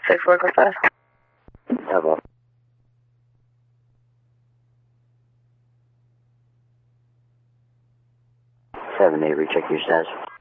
64 code 5. Hello. 7-8, recheck your status.